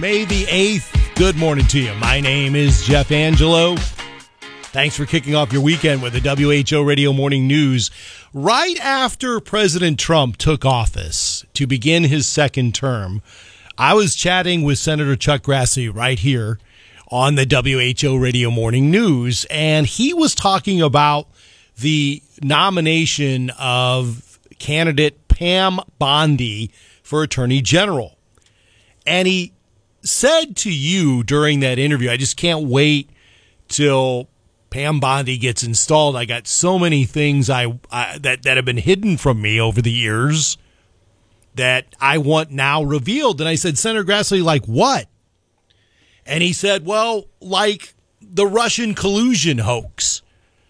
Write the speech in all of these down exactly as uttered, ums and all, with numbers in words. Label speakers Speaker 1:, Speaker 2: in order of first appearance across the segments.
Speaker 1: May the eighth. Good morning to you. My name is Jeff Angelo. Thanks for kicking off your weekend with the W H O Radio Morning News. Right after President Trump took office to begin his second term, I was chatting with Senator Chuck Grassley right here on the W H O Radio Morning News, and he was talking about the nomination of candidate Pam Bondi for Attorney General. And he said to you during that interview, I just can't wait till Pam Bondi gets installed. I got so many things I, I that, that have been hidden from me over the years that I want now revealed. And I said, Senator Grassley, like what? And he said, well, like the Russian collusion hoax.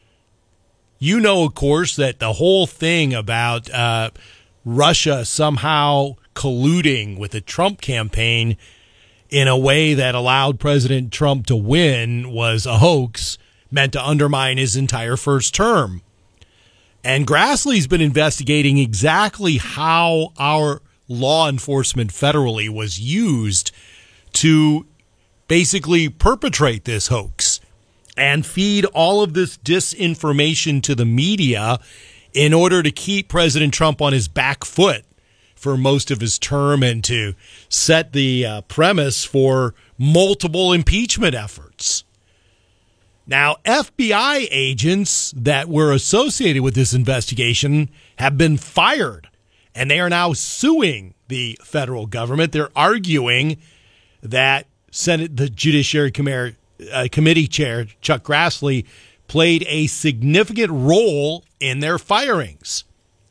Speaker 1: You know, of course, that the whole thing about uh, Russia somehow colluding with the Trump campaign in a way that allowed President Trump to win was a hoax meant to undermine his entire first term. And Grassley's been investigating exactly how our law enforcement federally was used to basically perpetrate this hoax and feed all of this disinformation to the media in order to keep President Trump on his back foot for most of his term and to set the uh, premise for multiple impeachment efforts. Now, F B I agents that were associated with this investigation have been fired, and they are now suing the federal government. They're arguing that Senate, the Judiciary Com- uh, Committee Chair, Chuck Grassley, played a significant role in their firings.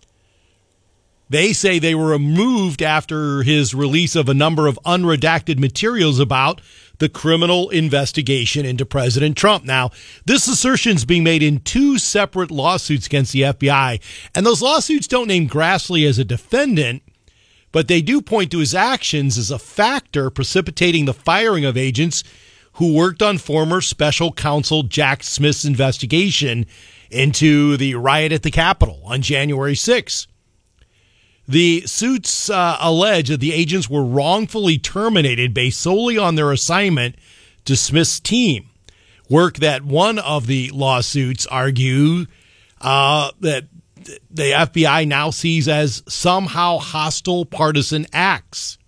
Speaker 1: They say they were removed after his release of a number of unredacted materials about the criminal investigation into President Trump. Now, this assertion is being made in two separate lawsuits against the F B I, and those lawsuits don't name Grassley as a defendant, but they do point to his actions as a factor precipitating the firing of agents who worked on former special counsel Jack Smith's investigation into the riot at the Capitol on January sixth. The suits uh, allege that the agents were wrongfully terminated based solely on their assignment to Smith's team, work that one of the lawsuits argue uh, that the F B I now sees as somehow hostile partisan acts.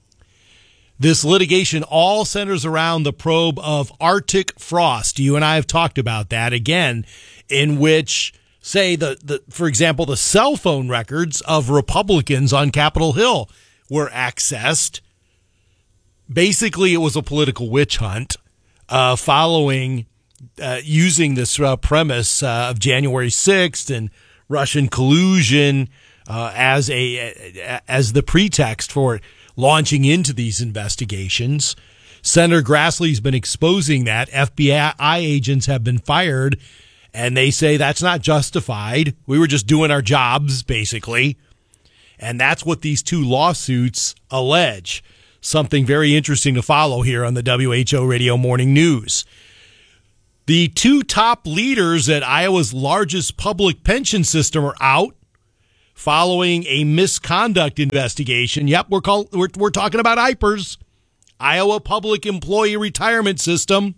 Speaker 1: This litigation all centers around the probe of Arctic Frost. You and I have talked about that again, in which say, the, the for example, the cell phone records of Republicans on Capitol Hill were accessed. Basically, it was a political witch hunt uh, following uh, using this uh, premise uh, of January sixth and Russian collusion uh, as a as the pretext for launching into these investigations. Senator Grassley's been exposing that. F B I agents have been fired, and they say that's not justified. We were just doing our jobs, basically. And that's what these two lawsuits allege. Something very interesting to follow here on the W H O Radio Morning News. The two top leaders at Iowa's largest public pension system are out following a misconduct investigation. Yep, we're call, we're, we're talking about I P E R S, Iowa Public Employee Retirement System.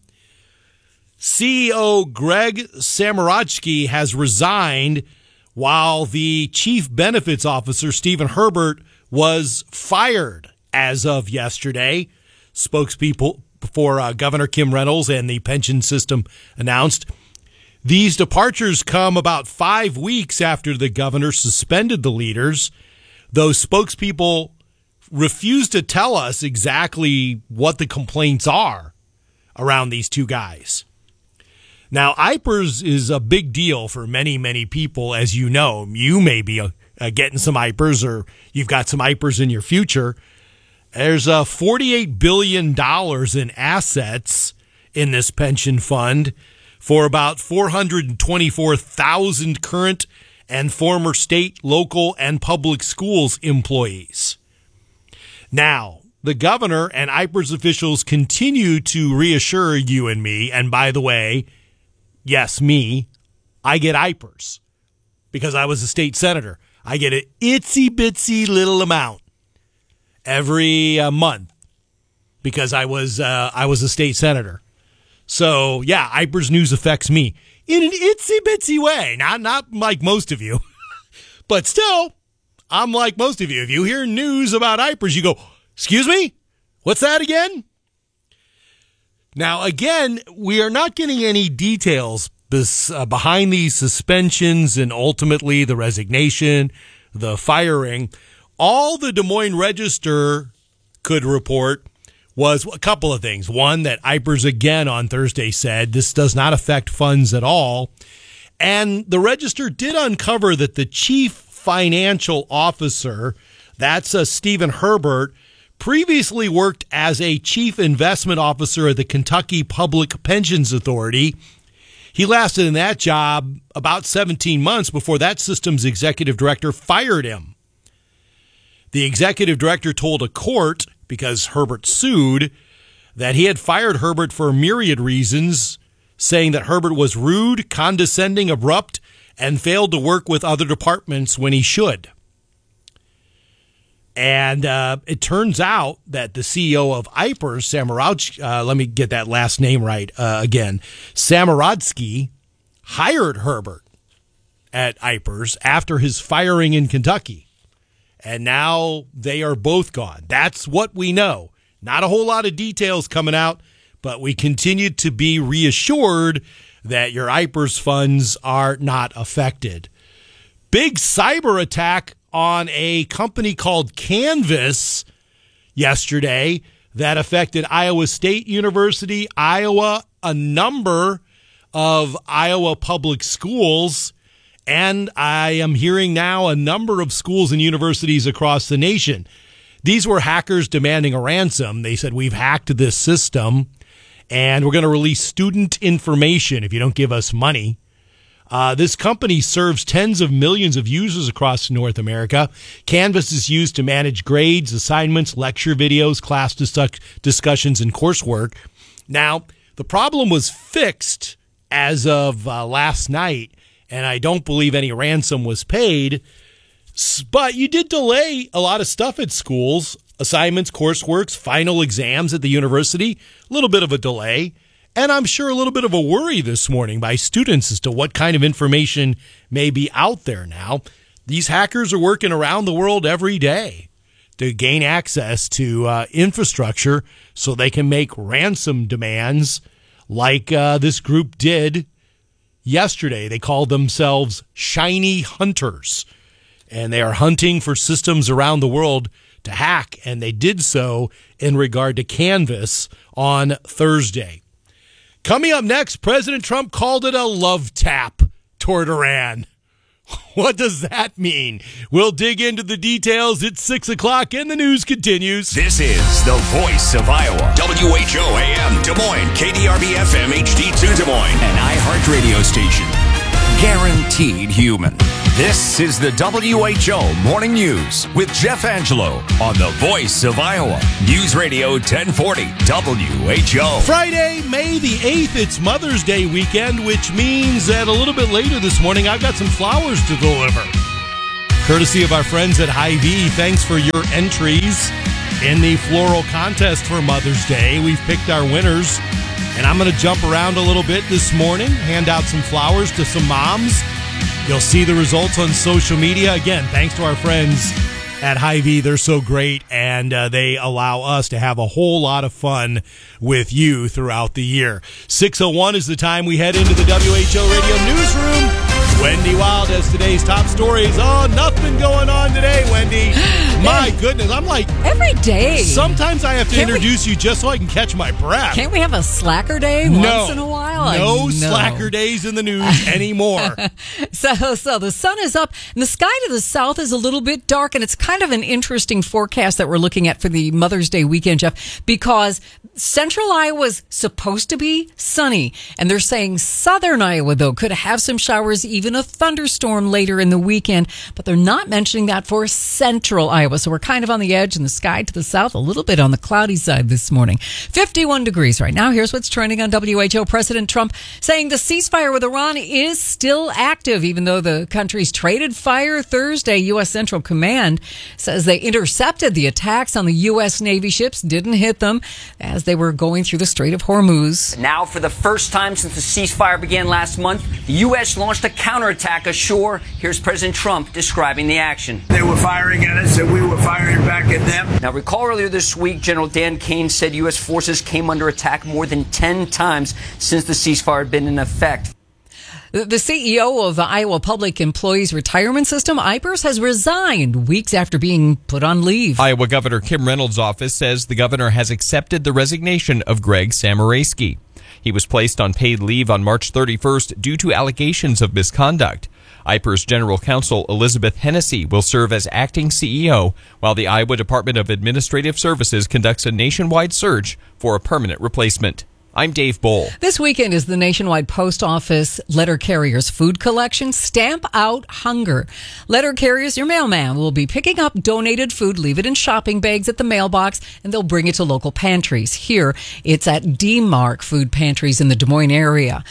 Speaker 1: C E O Greg Samorowski has resigned while the chief benefits officer, Stephen Herbert, was fired as of yesterday. Spokespeople for uh, Governor Kim Reynolds and the pension system announced. These departures come about five weeks after the governor suspended the leaders, though spokespeople refused to tell us exactly what the complaints are around these two guys. Now, I P E R S is a big deal for many, many people, as you know. You may be uh, getting some I P E R S, or you've got some I P E R S in your future. There's uh, forty-eight billion dollars in assets in this pension fund for about four hundred twenty-four thousand current and former state, local, and public schools employees. Now, the governor and I P E R S officials continue to reassure you and me, and by the way, yes, me, I get I P E R S because I was a state senator. I get an itsy-bitsy little amount every uh, month. because I was uh, I was a state senator. So, yeah, I P R S news affects me in an itsy-bitsy way. Not, not like most of you. But still, I'm like most of you. If you hear news about I P R S, you go, excuse me? What's that again? Now, again, we are not getting any details bes- uh, behind these suspensions and ultimately the resignation, the firing. All the Des Moines Register could report was a couple of things. One, that I P R S again on Thursday said this does not affect funds at all. And the Register did uncover that the chief financial officer, that's uh, Stephen Herbert, previously worked as a chief investment officer at the Kentucky Public Pensions Authority. He lasted in that job about seventeen months before that system's executive director fired him. The executive director told a court, because Herbert sued, that he had fired Herbert for a myriad reasons, saying that Herbert was rude, condescending, abrupt, and failed to work with other departments when he should. And uh, it turns out that the C E O of I P R S, Samorod, uh, let me get that last name right uh, again, Samorodsky, hired Herbert at I P R S after his firing in Kentucky. And now they are both gone. That's what we know. Not a whole lot of details coming out, but we continue to be reassured that your I P R S funds are not affected. Big cyber attack on a company called Canvas yesterday that affected Iowa State University, Iowa, a number of Iowa public schools, and I am hearing now a number of schools and universities across the nation. These were hackers demanding a ransom. They said, we've hacked this system, and we're going to release student information if you don't give us money. Uh, this company serves tens of millions of users across North America. Canvas is used to manage grades, assignments, lecture videos, class dis- discussions, and coursework. Now, the problem was fixed as of uh, last night, and I don't believe any ransom was paid. But you did delay a lot of stuff at schools, assignments, courseworks, final exams at the university, a little bit of a delay. And I'm sure a little bit of a worry this morning by students as to what kind of information may be out there now. These hackers are working around the world every day to gain access to uh, infrastructure so they can make ransom demands like uh, this group did yesterday. They called themselves Shiny Hunters, and they are hunting for systems around the world to hack, and they did so in regard to Canvas on Thursday. Coming up next, President Trump called it a love tap toward Iran. What does that mean? We'll dig into the details at six o'clock, and the news continues.
Speaker 2: This is the voice of Iowa. W H O A M Des Moines, K D R B F M H D two Des Moines, an iHeart radio station. Guaranteed human. This is the W H O Morning News with Jeff Angelo on the voice of Iowa. News Radio ten forty W H O.
Speaker 1: Friday, May the eighth, it's Mother's Day weekend, which means that a little bit later this morning, I've got some flowers to deliver. Courtesy of our friends at Hy-Vee, thanks for your entries in the floral contest for Mother's Day. We've picked our winners, and I'm going to jump around a little bit this morning, hand out some flowers to some moms. You'll see the results on social media. Again, thanks to our friends at Hy-Vee. They're so great, and uh, they allow us to have a whole lot of fun with you throughout the year. six oh one is the time we head into the W H O Radio Newsroom. Wendy Wild has today's top stories. Oh, nothing going on today, Wendy. My goodness, I'm like...
Speaker 3: Every day.
Speaker 1: Sometimes I have to
Speaker 3: Can't
Speaker 1: introduce we, you just so I can catch my breath.
Speaker 3: Can't we have a slacker day
Speaker 1: no,
Speaker 3: once in a while?
Speaker 1: No slacker days in the news anymore.
Speaker 3: so, so the sun is up, and the sky to the south is a little bit dark, and it's kind of an interesting forecast that we're looking at for the Mother's Day weekend, Jeff, because central Iowa is supposed to be sunny, and they're saying southern Iowa, though, could have some showers even even a thunderstorm later in the weekend. But they're not mentioning that for central Iowa. So we're kind of on the edge, and the sky to the south, a little bit on the cloudy side this morning. fifty-one degrees right now. Here's what's trending on W H O. President Trump saying the ceasefire with Iran is still active, even though the country's traded fire Thursday. U S. Central Command says they intercepted the attacks on the U S. Navy ships, didn't hit them as they were going through the Strait of Hormuz.
Speaker 4: Now, for the first time since the ceasefire began last month, the U S launched a counterattack ashore. Here's President Trump describing the action.
Speaker 5: They were firing at us and we were firing back at them.
Speaker 4: Now, recall earlier this week, General Dan Kane said U S forces came under attack more than ten times since the ceasefire had been in effect.
Speaker 3: The C E O of the Iowa Public Employees Retirement System, I P E R S, has resigned weeks after being put on leave.
Speaker 6: Iowa Governor Kim Reynolds' office says the governor has accepted the resignation of Greg Samorayski. He was placed on paid leave on March thirty-first due to allegations of misconduct. I P E R S General Counsel Elizabeth Hennessy will serve as acting C E O, while the Iowa Department of Administrative Services conducts a nationwide search for a permanent replacement. I'm Dave Bowl.
Speaker 3: This weekend is the nationwide post office letter carriers food collection. Stamp out hunger. Letter carriers, your mailman, will be picking up donated food, leave it in shopping bags at the mailbox, and they'll bring it to local pantries. Here, it's at D-Mark food pantries in the Des Moines area.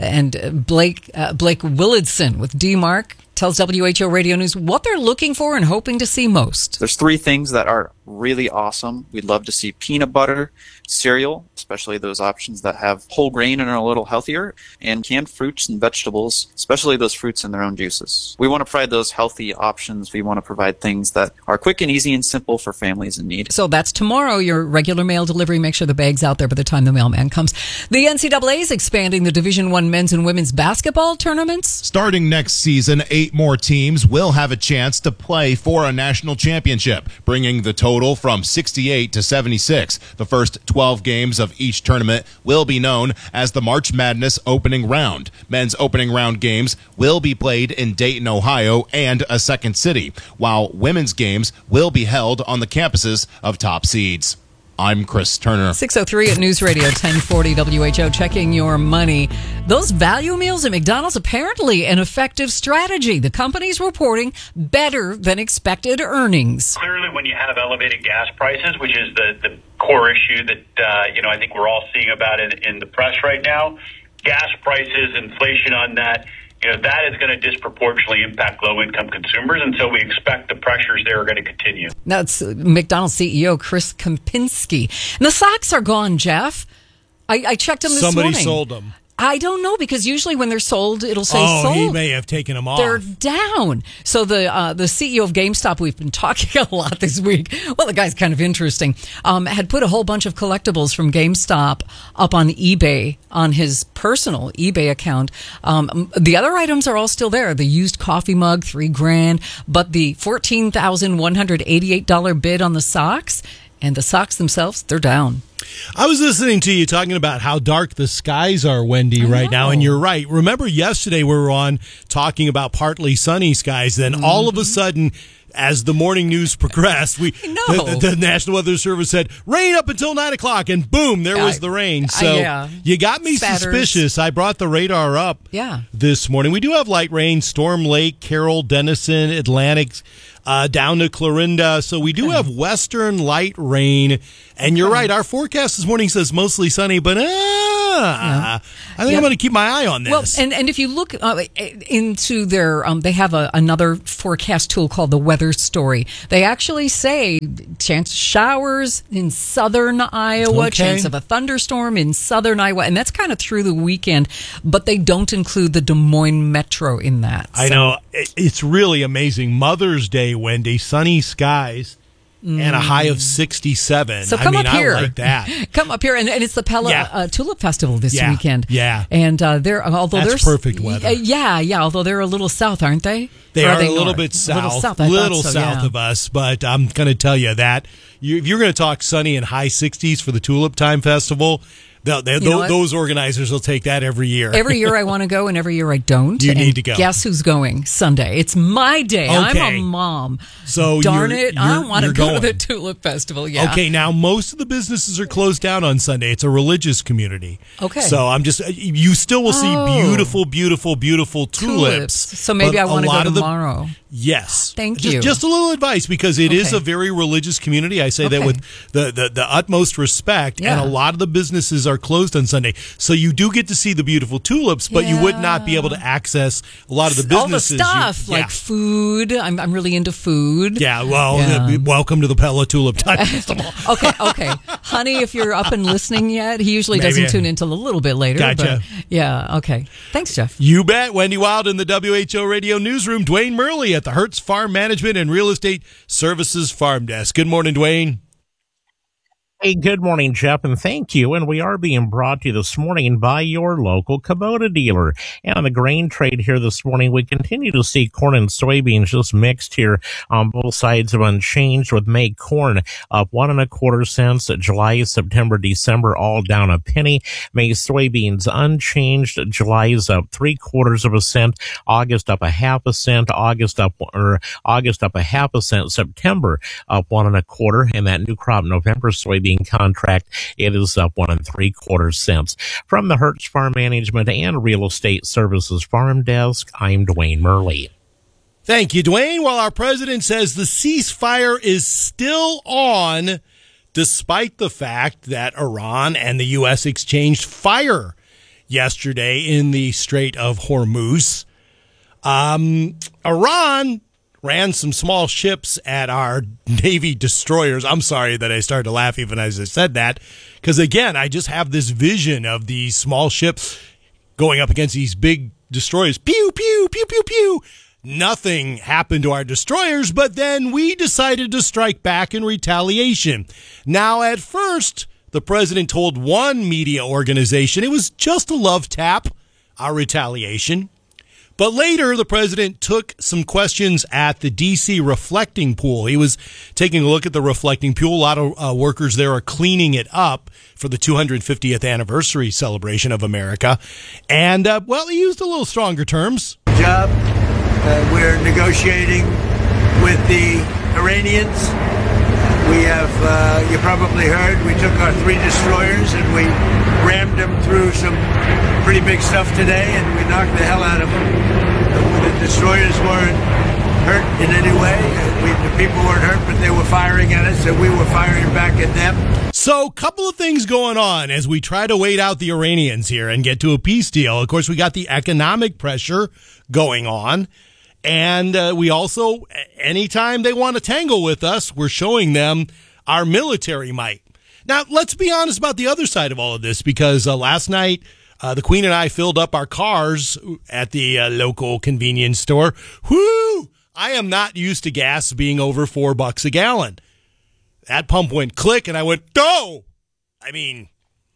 Speaker 3: And Blake uh, Blake Willardson with D-Mark tells W H O Radio News what they're looking for and hoping to see most.
Speaker 7: There's three things that are really awesome. We'd love to see peanut butter, cereal, especially those options that have whole grain and are a little healthier, and canned fruits and vegetables, especially those fruits in their own juices. We want to provide those healthy options. We want to provide things that are quick and easy and simple for families in need.
Speaker 3: So that's tomorrow, your regular mail delivery. Make sure the bag's out there by the time the mailman comes. The N C double A is expanding the Division One men's and women's basketball tournaments.
Speaker 8: Starting next season, eight more teams will have a chance to play for a national championship, bringing the total from sixty-eight to seventy-six. The first twelve games of each tournament will be known as the March Madness opening round. Men's opening round games will be played in Dayton, Ohio, and a second city, while women's games will be held on the campuses of top seeds. I'm Chris Turner.
Speaker 3: six oh three at News Radio ten forty W H O, checking your money. Those value meals at McDonald's, apparently an effective strategy. The company's reporting better than expected earnings.
Speaker 9: Clearly, when you have elevated gas prices, which is the, the core issue that, uh, you know, I think we're all seeing about it in the press right now, gas prices, inflation on that, you know, that is going to disproportionately impact low-income consumers, and so we expect the pressures there are going to continue.
Speaker 3: That's McDonald's C E O Chris Kempinski. And the socks are gone, Jeff. I, I checked them this
Speaker 1: Somebody
Speaker 3: morning.
Speaker 1: Somebody sold them.
Speaker 3: I don't know, because usually when they're sold, it'll say
Speaker 1: oh,
Speaker 3: sold.
Speaker 1: he may have taken them off.
Speaker 3: They're down. So the uh, the C E O of GameStop, we've been talking a lot this week. Well, the guy's kind of interesting. Um, had put a whole bunch of collectibles from GameStop up on eBay on his personal eBay account. Um, the other items are all still there. The used coffee mug, three grand, but the fourteen thousand one hundred eighty-eight dollars bid on the socks, and the socks themselves, they're down.
Speaker 1: I was listening to you talking about how dark the skies are, Wendy,
Speaker 3: I
Speaker 1: right
Speaker 3: know.
Speaker 1: now, and you're right. Remember yesterday we were on talking about partly sunny skies, then mm-hmm. all of a sudden, as the morning news progressed, we
Speaker 3: know.
Speaker 1: the, the, the National Weather Service said, rain up until nine o'clock, and boom, there was
Speaker 3: I,
Speaker 1: the rain. So
Speaker 3: I, yeah.
Speaker 1: you got me
Speaker 3: Spatters.
Speaker 1: suspicious. I brought the radar up
Speaker 3: yeah.
Speaker 1: this morning. We do have light rain, Storm Lake, Carroll, Denison, Atlantic, Uh, down to Clarinda. So we do have western light rain. And you're right, our forecast this morning says mostly sunny, but uh, yeah. I think
Speaker 3: yeah.
Speaker 1: I'm going to keep my eye on this.
Speaker 3: Well, and, and if you look uh, into their, um, they have a, another forecast tool called the Weather Story. They actually say chance of showers in southern Iowa,
Speaker 1: Okay.
Speaker 3: chance of a thunderstorm in southern Iowa, and that's kind of through the weekend, but they don't include the Des Moines Metro in that.
Speaker 1: I
Speaker 3: So-
Speaker 1: know. It- It's really amazing. Mother's Day, Wendy, sunny skies. Mm. And a high of sixty-seven.
Speaker 3: So come
Speaker 1: I mean,
Speaker 3: up here.
Speaker 1: I like that.
Speaker 3: Come up here, and, and it's the Pella
Speaker 1: Yeah.
Speaker 3: uh, Tulip Festival this
Speaker 1: Yeah.
Speaker 3: weekend.
Speaker 1: Yeah.
Speaker 3: And uh, they're although
Speaker 1: That's
Speaker 3: they're
Speaker 1: perfect weather.
Speaker 3: Uh, yeah, yeah. Although they're a little south, aren't they?
Speaker 1: They
Speaker 3: Or
Speaker 1: are,
Speaker 3: they
Speaker 1: a little
Speaker 3: north?
Speaker 1: bit south,
Speaker 3: A little south, I
Speaker 1: little
Speaker 3: thought so,
Speaker 1: south
Speaker 3: yeah.
Speaker 1: of us, but I'm going to tell you that you, if you're going to talk sunny and high sixties for the Tulip Time Festival, They, they,
Speaker 3: You know
Speaker 1: th- those organizers will take that every year.
Speaker 3: Every year I want to go, and every year I don't.
Speaker 1: You
Speaker 3: and
Speaker 1: need to go.
Speaker 3: Guess who's going Sunday? It's my day.
Speaker 1: Okay.
Speaker 3: I'm a mom.
Speaker 1: So
Speaker 3: darn
Speaker 1: you're-
Speaker 3: it, I don't
Speaker 1: you're-
Speaker 3: want to
Speaker 1: you're
Speaker 3: go
Speaker 1: going.
Speaker 3: to the Tulip Festival. Yeah.
Speaker 1: Okay, now most of the businesses are closed down on Sunday. It's a religious community.
Speaker 3: Okay.
Speaker 1: So I'm just, you still will see
Speaker 3: Oh.
Speaker 1: beautiful, beautiful, beautiful tulips.
Speaker 3: So maybe
Speaker 1: but
Speaker 3: I
Speaker 1: a
Speaker 3: want to
Speaker 1: lot
Speaker 3: go
Speaker 1: of the-
Speaker 3: tomorrow.
Speaker 1: Yes.
Speaker 3: Thank
Speaker 1: just,
Speaker 3: you.
Speaker 1: Just a little advice, because it is
Speaker 3: Okay.
Speaker 1: a very religious community. I say that
Speaker 3: Okay.
Speaker 1: with the, the, the utmost respect.
Speaker 3: Yeah.
Speaker 1: And a lot of the businesses are closed on Sunday. So you do get to see the beautiful tulips, but you would not be able to access a lot of the businesses.
Speaker 3: All the stuff,
Speaker 1: you, yeah.
Speaker 3: like food. I'm, I'm really into food.
Speaker 1: Yeah, well,
Speaker 3: Yeah.
Speaker 1: uh, welcome to the Pella Tulip Time Festival.
Speaker 3: Okay, okay. Honey, if you're up and listening yet, he usually
Speaker 1: Maybe.
Speaker 3: doesn't tune in till a little bit later.
Speaker 1: Gotcha.
Speaker 3: But yeah, okay. Thanks, Jeff.
Speaker 1: You bet. Wendy Wild in the W H O Radio Newsroom. Dwayne Murley at the Hertz Farm Management and Real Estate Services Farm Desk. Good morning, Dwayne.
Speaker 10: Hey, good morning, Jeff, and thank you. And we are being brought to you this morning by your local Kubota dealer. And on the grain trade here this morning, we continue to see corn and soybeans just mixed here on both sides of unchanged, with May corn up one and a quarter cents. July, September, December, all down a penny. May soybeans unchanged. July is up three quarters of a cent. August up a half a cent. August up, or August up a half a cent. September up one and a quarter. And that new crop November soybean contract, it is up one and three quarters cents. From the Hertz Farm Management and Real Estate Services Farm Desk, I'm Dwayne Murley.
Speaker 1: Thank you, Dwayne. While our president says the ceasefire is still on, despite the fact that Iran and the U S exchanged fire yesterday in the Strait of Hormuz. Um, Iran ran some small ships at our Navy destroyers. I'm sorry that I started to laugh even as I said that, because, again, I just have this vision of these small ships going up against these big destroyers. Pew, pew, pew, pew, pew. Nothing happened to our destroyers, but then we decided to strike back in retaliation. Now, at first, the president told one media organization it was just a love tap, our retaliation. But later, the president took some questions at the D C reflecting pool. He was taking a look at the reflecting pool. A lot of uh, workers there are cleaning it up for the two hundred fiftieth anniversary celebration of America. And, uh, well, he used a little stronger terms.
Speaker 5: Job. Uh, we're negotiating with the Iranians. We have, uh, you probably heard, we took our three destroyers and we rammed them through some pretty big stuff today, and we knocked the hell out of them. The destroyers weren't hurt in any way. We, the people weren't hurt, but they were firing at us, and we were firing back at them.
Speaker 1: So, a couple of things going on as we try to wait out the Iranians here and get to a peace deal. Of course, we got the economic pressure going on. And uh, we also, anytime they want to tangle with us, we're showing them our military might. Now, let's be honest about the other side of all of this, because uh, last night, uh, the Queen and I filled up our cars at the uh, local convenience store. Whoo! I am not used to gas being over four bucks a gallon. That pump went click, and I went, no! I mean,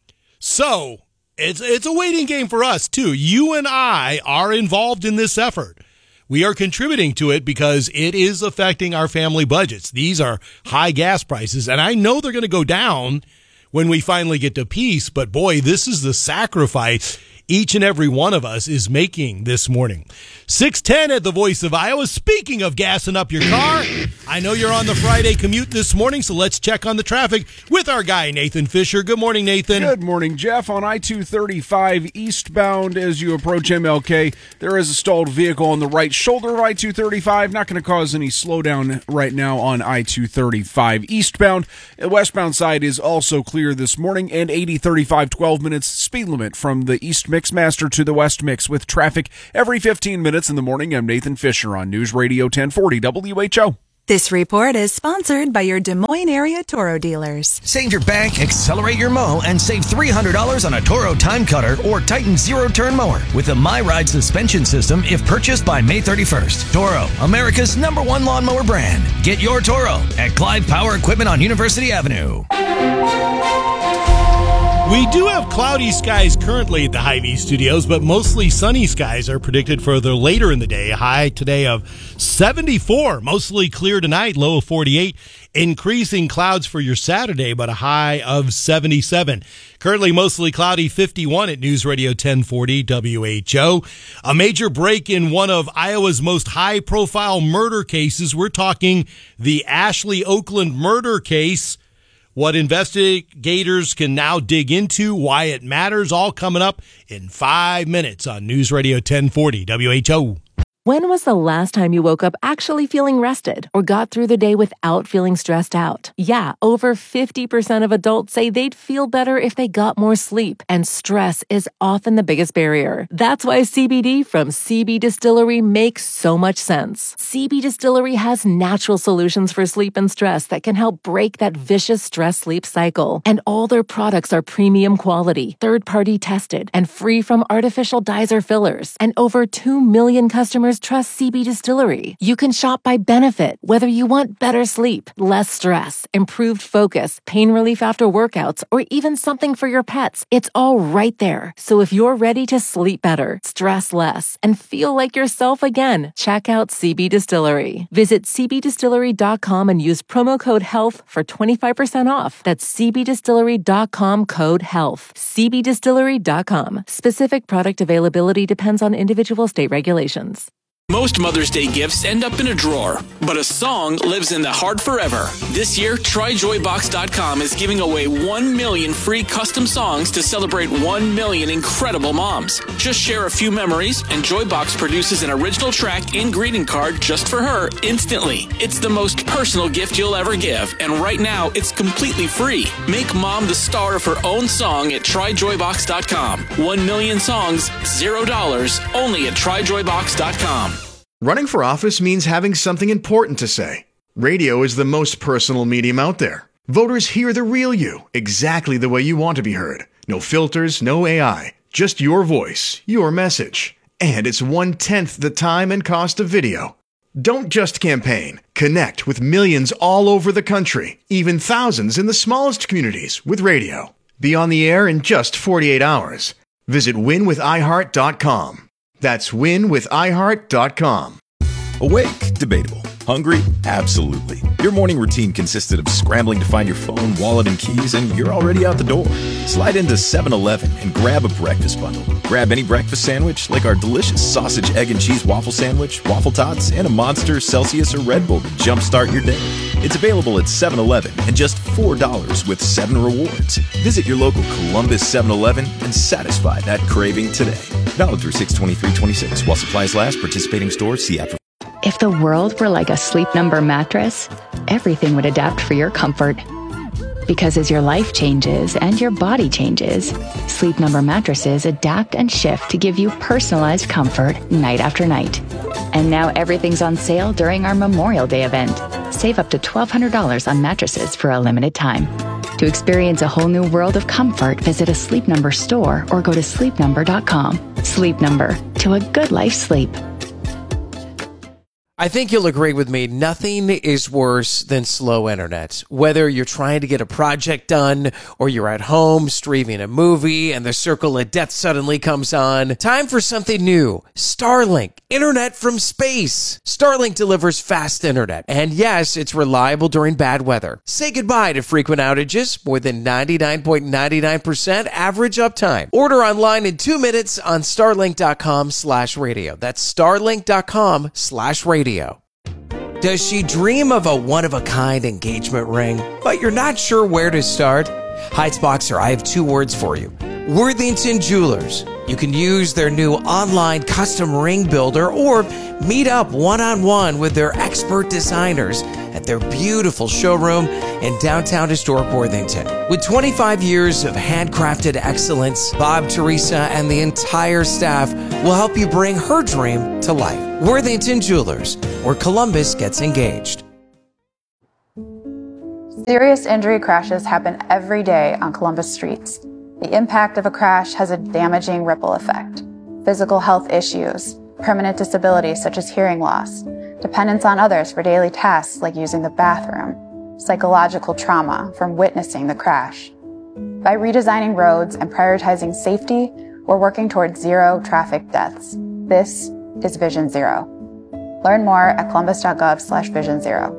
Speaker 1: so it's it's a waiting game for us, too. You and I are involved in this effort. We are contributing to it because it is affecting our family budgets. These are high gas prices, and I know they're going to go down when we finally get to peace, but boy, this is the sacrifice each and every one of us is making this morning. six ten at the Voice of Iowa. Speaking of gassing up your car, I know you're on the Friday commute this morning, so let's check on the traffic with our guy, Nathan Fisher. Good morning, Nathan.
Speaker 11: Good morning, Jeff. On I two thirty-five eastbound as you approach M L K, there is a stalled vehicle on the right shoulder of I two thirty-five. Not going to cause any slowdown right now on I two thirty-five eastbound. The westbound side is also clear this morning, and eighty thirty-five, twelve minutes speed limit from the East Mixmaster to the West Mix with traffic every fifteen minutes in the morning. I'm Nathan Fisher on News Radio ten forty W H O.
Speaker 12: This report is sponsored by your Des Moines area Toro dealers.
Speaker 13: Save your bank, accelerate your mow, and save three hundred dollars on a Toro Time Cutter or Titan Zero Turn Mower with the MyRide suspension system if purchased by May thirty-first. Toro, America's number one lawnmower brand. Get your Toro at Clive Power Equipment on University Avenue.
Speaker 1: We do have cloudy skies currently at the Hy-Vee studios, but mostly sunny skies are predicted further later in the day. High today of seventy-four, mostly clear tonight, low of forty-eight. Increasing clouds for your Saturday, but a high of seventy-seven. Currently mostly cloudy, fifty-one at News Radio ten forty W H O. A major break in one of Iowa's most high-profile murder cases. We're talking the Ashley Oakland murder case. What investigators can now dig into, why it matters, all coming up in five minutes on News Radio ten forty W H O.
Speaker 14: When was the last time you woke up actually feeling rested or got through the day without feeling stressed out? Yeah, over fifty percent of adults say they'd feel better if they got more sleep, and stress is often the biggest barrier. That's why C B D from C B Distillery makes so much sense. C B Distillery has natural solutions for sleep and stress that can help break that vicious stress-sleep cycle. And all their products are premium quality, third-party tested, and free from artificial dyes or fillers. And over two million customers trust C B Distillery. You can shop by benefit, whether you want better sleep, less stress, improved focus, pain relief after workouts, or even something for your pets. It's all right there. So if you're ready to sleep better, stress less, and feel like yourself again, check out C B Distillery. Visit c b distillery dot com and use promo code HEALTH for twenty-five percent off. That's c b distillery dot com code HEALTH. c b distillery dot com. Specific product availability depends on individual state regulations.
Speaker 15: Most Mother's Day gifts end up in a drawer, but a song lives in the heart forever. This year, try joy box dot com is giving away one million free custom songs to celebrate one million incredible moms. Just share a few memories, and Joybox produces an original track and greeting card just for her instantly. It's the most personal gift you'll ever give, and right now, it's completely free. Make mom the star of her own song at try joy box dot com. One million songs, zero dollars, only at try joy box dot com.
Speaker 16: Running for office means having something important to say. Radio is the most personal medium out there. Voters hear the real you, exactly the way you want to be heard. No filters, no A I, just your voice, your message. And it's one-tenth the time and cost of video. Don't just campaign. Connect with millions all over the country, even thousands in the smallest communities with radio. Be on the air in just forty-eight hours. Visit win with i heart dot com. That's win with i heart dot com.
Speaker 17: Awake? Debatable. Hungry? Absolutely. Your morning routine consisted of scrambling to find your phone, wallet, and keys, and you're already out the door. Slide into seven eleven and grab a breakfast bundle. Grab any breakfast sandwich, like our delicious sausage, egg, and cheese waffle sandwich, waffle tots, and a Monster, Celsius, or Red Bull to jumpstart your day. It's available at seven eleven and just four dollars with seven rewards. Visit your local Columbus seven eleven and satisfy that craving today. Valid through six twenty-three twenty-six. While supplies last, participating stores, see app for...
Speaker 18: If the world were like a Sleep Number mattress, everything would adapt for your comfort. Because as your life changes and your body changes, Sleep Number mattresses adapt and shift to give you personalized comfort night after night. And now everything's on sale during our Memorial Day event. Save up to twelve hundred dollars on mattresses for a limited time. To experience a whole new world of comfort, visit a Sleep Number store or go to sleep number dot com. Sleep Number, to a good life sleep.
Speaker 19: I think you'll agree with me, nothing is worse than slow internet. Whether you're trying to get a project done or you're at home streaming a movie and the circle of death suddenly comes on, time for something new. Starlink, internet from space. Starlink delivers fast internet. And yes, it's reliable during bad weather. Say goodbye to frequent outages, more than ninety-nine point nine nine percent average uptime. Order online in two minutes on starlink dot com slash radio. That's starlink dot com slash radio. Does she dream of a one-of-a-kind engagement ring, but you're not sure where to start? Heights Boxer, I have two words for you. Worthington Jewelers. You can use their new online custom ring builder or meet up one-on-one with their expert designers at their beautiful showroom in downtown historic Worthington. With twenty-five years of handcrafted excellence, Bob, Teresa, and the entire staff will help you bring her dream to life. Worthington Jewelers, where Columbus gets engaged.
Speaker 20: Serious injury crashes happen every day on Columbus streets. The impact of a crash has a damaging ripple effect. Physical health issues, permanent disabilities such as hearing loss, dependence on others for daily tasks like using the bathroom, psychological trauma from witnessing the crash. By redesigning roads and prioritizing safety, we're working towards zero traffic deaths. This is Vision Zero. Learn more at columbus.gov slash vision zero.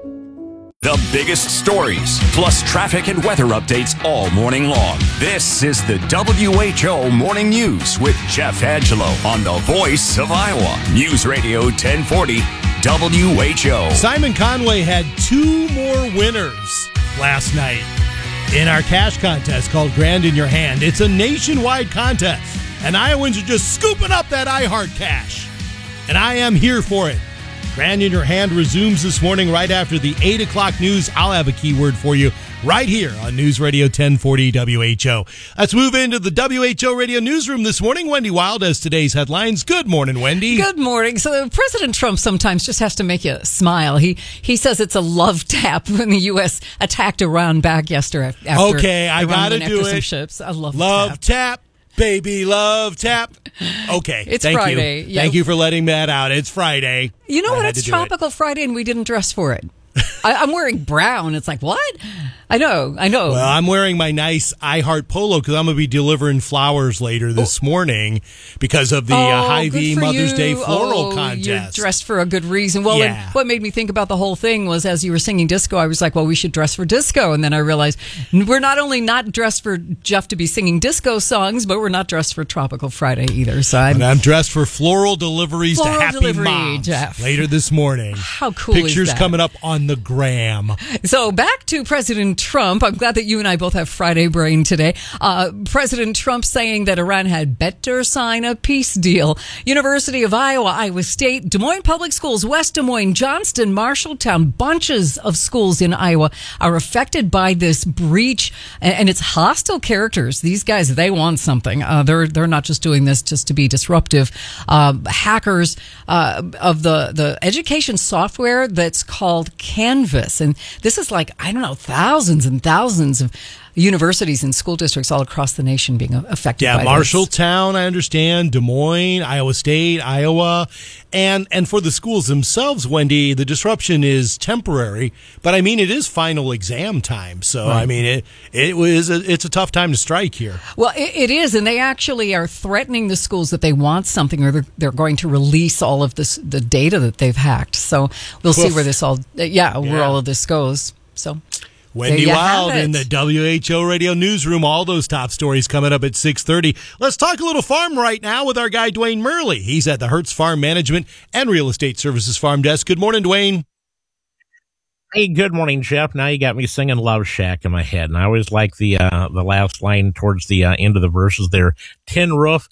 Speaker 2: The biggest stories, plus traffic and weather updates all morning long. This is the W H O Morning News with Jeff Angelo on the Voice of Iowa. News Radio ten forty W H O.
Speaker 1: Simon Conway had two more winners last night in our cash contest called Grand in Your Hand. It's a nationwide contest, and Iowans are just scooping up that iHeart cash. And I am here for it. Grand in Your Hand resumes this morning right after the eight o'clock news. I'll have a keyword for you right here on News Radio ten forty W H O. Let's move into the W H O Radio newsroom this morning. Wendy Wild has today's headlines. Good morning, Wendy.
Speaker 3: Good morning. So President Trump sometimes just has to make you smile. He he says it's a love tap when the U S attacked Iran back yesterday. After
Speaker 1: okay, I
Speaker 3: Iran
Speaker 1: gotta
Speaker 3: went
Speaker 1: do
Speaker 3: after
Speaker 1: it.
Speaker 3: Some ships. I love
Speaker 1: love tap. tap. Baby love tap. Okay.
Speaker 3: It's
Speaker 1: thank
Speaker 3: Friday.
Speaker 1: You.
Speaker 3: Yeah.
Speaker 1: Thank you for letting that out. It's Friday.
Speaker 3: You know
Speaker 1: I
Speaker 3: what?
Speaker 1: had
Speaker 3: It's
Speaker 1: to do
Speaker 3: Tropical
Speaker 1: it.
Speaker 3: Friday and we didn't dress for it. I, I'm wearing brown. It's like, what? I know. I know.
Speaker 1: Well, I'm wearing my nice iHeart polo because I'm going to be delivering flowers later this oh. morning because of the
Speaker 3: oh,
Speaker 1: uh, Hy-Vee Mother's
Speaker 3: you.
Speaker 1: Day floral
Speaker 3: oh,
Speaker 1: contest.
Speaker 3: You're dressed for a good reason. Well,
Speaker 1: yeah.
Speaker 3: and what made me think about the whole thing was as you were singing disco, I was like, well, we should dress for disco. And then I realized we're not only not dressed for Jeff to be singing disco songs, but we're not dressed for Tropical Friday either. So I'm,
Speaker 1: and I'm dressed for floral deliveries
Speaker 3: floral
Speaker 1: to happy
Speaker 3: delivery,
Speaker 1: moms
Speaker 3: Jeff.
Speaker 1: later this morning.
Speaker 3: How cool
Speaker 1: Pictures
Speaker 3: is that?
Speaker 1: coming up on the gram.
Speaker 3: So back to President Trump. I'm glad that you and I both have Friday brain today. Uh, President Trump saying that Iran had better sign a peace deal. University of Iowa, Iowa State, Des Moines Public Schools, West Des Moines, Johnston, Marshalltown, bunches of schools in Iowa are affected by this breach, and, and it's hostile characters. These guys, they want something. Uh, they're they're not just doing this just to be disruptive. Uh, hackers uh, of the the education software that's called Canvas, and this is like I don't know thousands and thousands of universities and school districts all across the nation being affected
Speaker 1: yeah,
Speaker 3: by
Speaker 1: Marshalltown, I understand, Des Moines, Iowa State, Iowa. And and for the schools themselves, Wendy, the disruption is temporary, but I mean, it is final exam time. So, right. I mean, it it was a, it's a tough time to strike here.
Speaker 3: Well, it, it is, and they actually are threatening the schools that they want something or they're, they're going to release all of this the data that they've hacked. So we'll Oof. see where this all, yeah, yeah, where all of this goes. So
Speaker 1: Wendy Wild in the W H O Radio Newsroom. All those top stories coming up at six thirty. Let's talk a little farm right now with our guy, Dwayne Murley. He's at the Hertz Farm Management and Real Estate Services Farm Desk. Good morning, Dwayne.
Speaker 10: Hey, good morning, Jeff. Now you got me singing Love Shack in my head. And I always like the uh, the last line towards the uh, end of the verses there. Tin roof.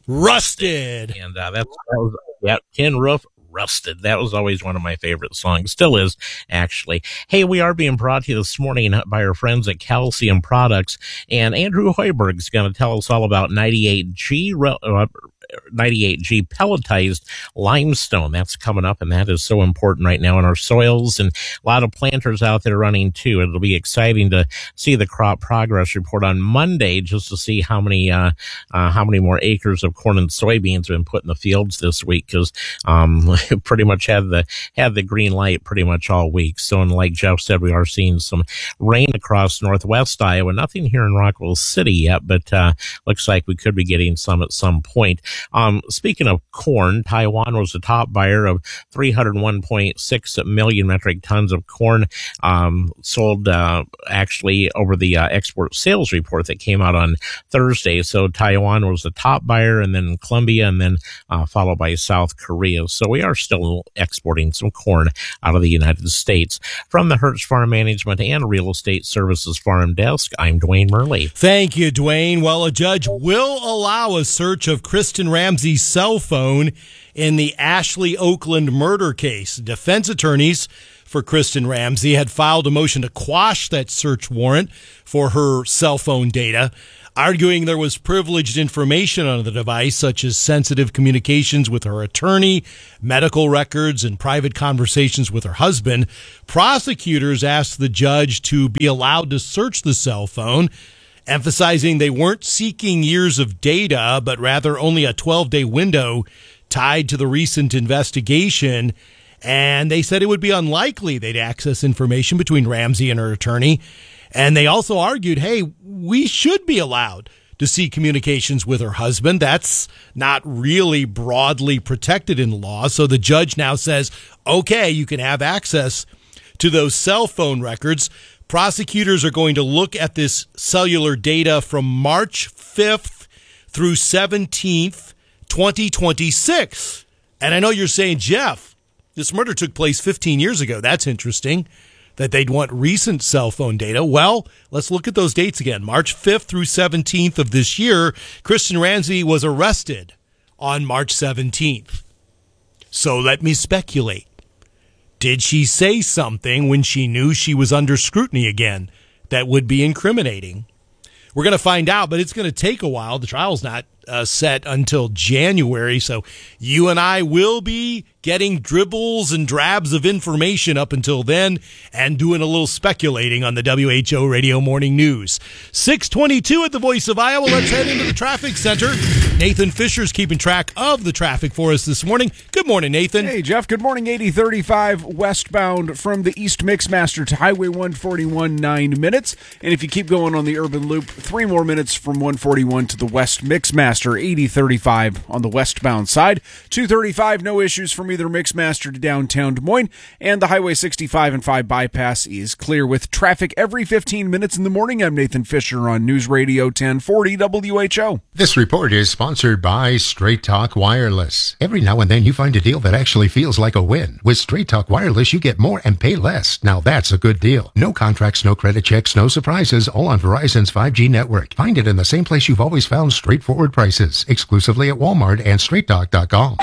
Speaker 1: Rusted.
Speaker 10: And uh, that's, that was, yeah, tin roof. Rusted. That was always one of my favorite songs. Still is, actually. Hey, we are being brought to you this morning by our friends at Calcium Products, and Andrew Hoiberg's going to tell us all about ninety-eight G uh, ninety-eight G pelletized limestone. That's coming up, and that is so important right now in our soils, and a lot of planters out there running too. It'll be exciting to see the crop progress report on Monday just to see how many uh, uh how many more acres of corn and soybeans have been put in the fields this week, because um pretty much had the had the green light pretty much all week. So, and like Jeff said, we are seeing some rain across northwest Iowa. Nothing here in Rockwell City yet, but uh looks like we could be getting some at some point. Um, speaking of corn, Taiwan was the top buyer of three hundred one point six million metric tons of corn, um, sold, uh, actually over the uh, export sales report that came out on Thursday. So Taiwan was the top buyer, and then Colombia, and then, uh, followed by South Korea. So we are still exporting some corn out of the United States. From the Hertz Farm Management and Real Estate Services Farm Desk, I'm Dwayne Murley.
Speaker 1: Thank you, Dwayne. Well, a judge will allow a search of Kristen Ramsey's cell phone in the Ashley Oakland murder case. Defense attorneys for Kristen Ramsey had filed a motion to quash that search warrant for her cell phone data, arguing there was privileged information on the device, such as sensitive communications with her attorney, medical records, and private conversations with her husband. Prosecutors asked the judge to be allowed to search the cell phone, emphasizing they weren't seeking years of data, but rather only a twelve-day window tied to the recent investigation. And they said it would be unlikely they'd access information between Ramsey and her attorney. And they also argued, hey, we should be allowed to see communications with her husband. That's not really broadly protected in law. So the judge now says, okay, you can have access to those cell phone records. Prosecutors are going to look at this cellular data from March fifth through seventeenth, twenty twenty-six. And I know you're saying, Jeff, this murder took place fifteen years ago. That's interesting that they'd want recent cell phone data. Well, let's look at those dates again. March fifth through seventeenth of this year, Kristen Ramsey was arrested on March seventeenth. So let me speculate. Did she say something when she knew she was under scrutiny again that would be incriminating? We're going to find out, but it's going to take a while. The trial's not uh, set until January, so you and I will be getting dribbles and drabs of information up until then and doing a little speculating on the W H O Radio Morning News. six twenty-two at the Voice of Iowa. Let's head into the traffic center. Nathan Fisher's keeping track of the traffic for us this morning. Good morning, Nathan.
Speaker 11: Hey, Jeff. Good morning. eighty thirty-five westbound from the East Mixmaster to Highway one forty-one, nine minutes. And if you keep going on the Urban Loop, three more minutes from one forty-one to the West Mixmaster, eighty thirty-five on the westbound side. two thirty-five, no issues from either Mixmaster to downtown Des Moines. And the Highway sixty-five and five bypass is clear with traffic every fifteen minutes in the morning. I'm Nathan Fisher on News Radio ten forty W H O.
Speaker 21: This report is sponsored by Straight Talk Wireless. Every now and then you find a deal that actually feels like a win. With Straight Talk Wireless, you get more and pay less. Now that's a good deal. No contracts, no credit checks, no surprises, all on Verizon's five G network. Find it in the same place you've always found straightforward prices, exclusively at Walmart and straight talk dot com.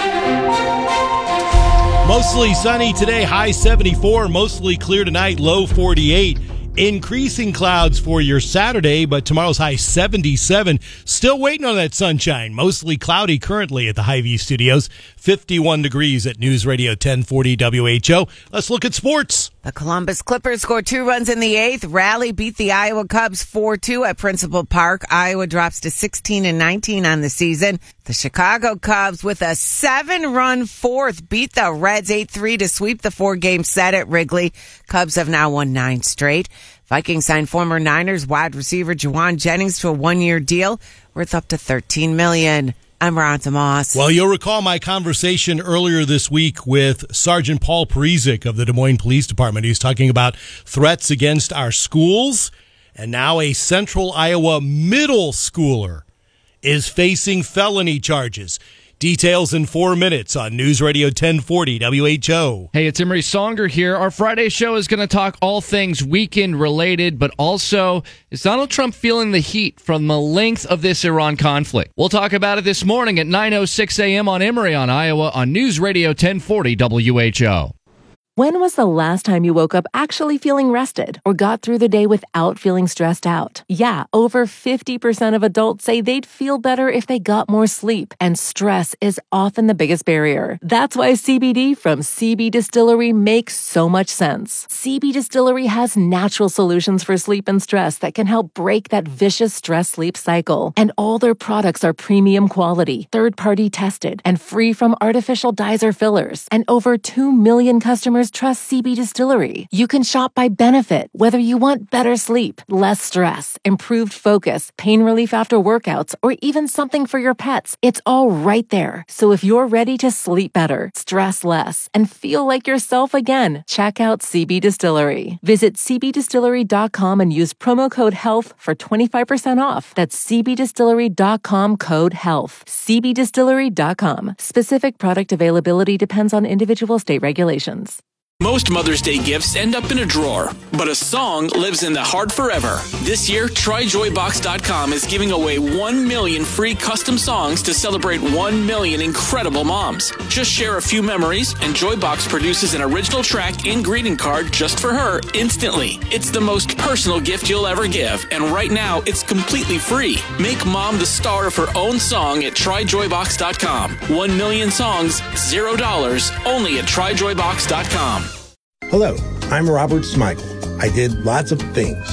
Speaker 1: Mostly sunny today, high seventy-four. Mostly clear tonight, low forty-eight. Increasing clouds for your Saturday, but tomorrow's high seventy-seven. Still waiting on that sunshine. Mostly cloudy currently at the Hy-Vee Studios. fifty-one degrees at News Radio ten forty W H O. Let's look at sports.
Speaker 22: The Columbus Clippers scored two runs in the eighth. Raleigh beat the Iowa Cubs four two at Principal Park. Iowa drops to sixteen and nineteen on the season. The Chicago Cubs, with a seven-run fourth, beat the Reds eight three to sweep the four-game set at Wrigley. Cubs have now won nine straight. Vikings signed former Niners wide receiver Juwan Jennings to a one-year deal worth up to thirteen million dollars. I'm Ron Moss.
Speaker 1: Well, you'll recall my conversation earlier this week with Sergeant Paul Parizek of the Des Moines Police Department. He was talking about threats against our schools, and now a Central Iowa middle schooler is facing felony charges. Details in four minutes on News Radio ten forty W H O.
Speaker 23: Hey, it's Emery Songer here. Our Friday show is going to talk all things weekend related, but also, is Donald Trump feeling the heat from the length of this Iran conflict? We'll talk about it this morning at nine oh six a.m. on Emery on Iowa on News Radio ten forty W H O.
Speaker 14: When was the last time you woke up actually feeling rested or got through the day without feeling stressed out? Yeah, over fifty percent of adults say they'd feel better if they got more sleep, and stress is often the biggest barrier. That's why C B D from C B Distillery makes so much sense. C B Distillery has natural solutions for sleep and stress that can help break that vicious stress-sleep cycle. And all their products are premium quality, third-party tested, and free from artificial dyes or fillers. And over two million customers trust C B Distillery. You can shop by benefit, whether you want better sleep, less stress, improved focus, pain relief after workouts, or even something for your pets. It's all right there. So if you're ready to sleep better, stress less, and feel like yourself again, check out C B Distillery. Visit c b distillery dot com and use promo code HEALTH for twenty-five percent off. That's c b distillery dot com code HEALTH. c b distillery dot com. Specific product availability depends on individual state regulations.
Speaker 15: Most Mother's Day gifts end up in a drawer, but a song lives in the heart forever. This year, try joy box dot com is giving away one million free custom songs to celebrate one million incredible moms. Just share a few memories, and Joybox produces an original track and greeting card just for her instantly. It's the most personal gift you'll ever give, and right now, it's completely free. Make mom the star of her own song at try joy box dot com. One million songs, zero dollars, only at try joy box dot com.
Speaker 24: Hello, I'm Robert Smigel. I did lots of things.